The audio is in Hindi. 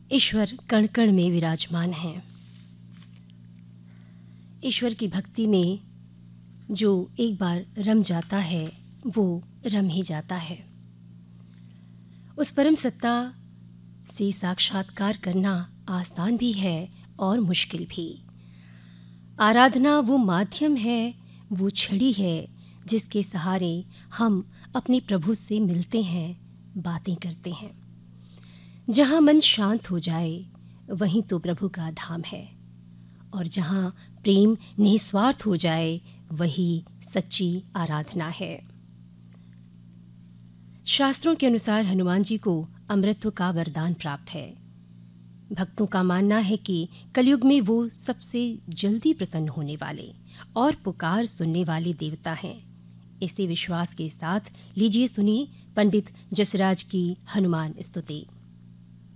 ईश्वर कण कण में विराजमान हैं। ईश्वर की भक्ति में जो एक बार रम जाता है वो रम ही जाता है। उस परम सत्ता से साक्षात्कार करना आसान भी है और मुश्किल भी। आराधना वो माध्यम है, वो छड़ी है जिसके सहारे हम अपने प्रभु से मिलते हैं, बातें करते हैं। जहाँ मन शांत हो जाए वहीं तो प्रभु का धाम है, और जहाँ प्रेम निस्वार्थ हो जाए वही सच्ची आराधना है। शास्त्रों के अनुसार हनुमान जी को अमृतत्व का वरदान प्राप्त है। भक्तों का मानना है कि कलयुग में वो सबसे जल्दी प्रसन्न होने वाले और पुकार सुनने वाले देवता हैं। इसी विश्वास के साथ लीजिए सुनिए पंडित जसराज की हनुमान स्तुति।